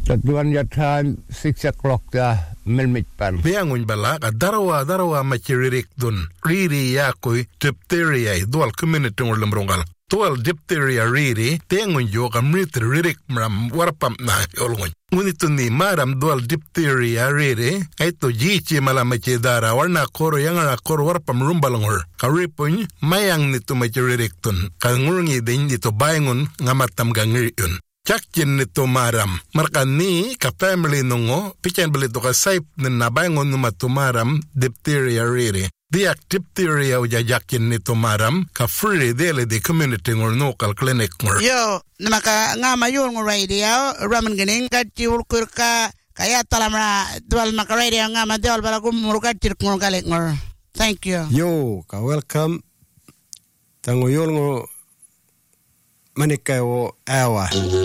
Tatuan yatan 6 o'clock milmit pan. Biangun bala darawa machiririk dun. Riri yakui diphtheria dual community ngulumrongal. Dual diphtheria riri tengun yoga ririk mram warpam na yolngun. Ngunito ni maram dual diphtheria riri ito jichi malamachi dara warna koro yangara koro warpam rumbalangor. Karipun mayang nito machiririk dun. Kangurungi din dito bayangun ngamatam gangiriun. Chakkin nito maram. Markani ka family nungo, pichen balito ka saip na nabangon numatumaram diphtheria riri. Diak diphtheria ujajakin nito maram, ka free dele di community ngor local clinic ngor. Yo, namaka nga mayul ngor radio, raman ganing katiul kurka, kaya talamra dual maka radio nga madual balagum murukatir ngor galik ngor. Thank you. Yo, ka welcome. Tango yul ngor manikay o awa.